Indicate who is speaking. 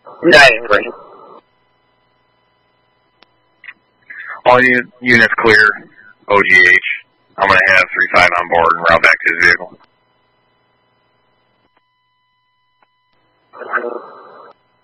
Speaker 1: 9 green.
Speaker 2: All units clear. OGH. I'm going to have 3-5 on board and route back to his vehicle.